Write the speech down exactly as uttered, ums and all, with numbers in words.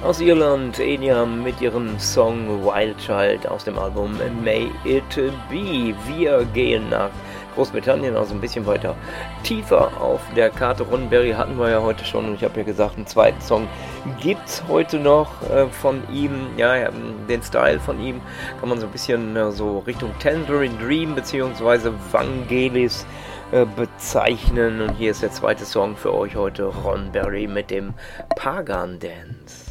Aus Irland, Enya mit ihrem Song Wild Child aus dem Album May It Be. Wir gehen nach Großbritannien, also ein bisschen weiter tiefer auf der Karte. Ron Berry hatten wir ja heute schon und ich habe ja gesagt, einen zweiten Song gibt es heute noch äh, von ihm. Ja, den Style von ihm kann man so ein bisschen äh, so Richtung Tangerine Dream bzw. Vangelis äh, bezeichnen. Und hier ist der zweite Song für euch heute, Ron Berry mit dem Pagan Dance.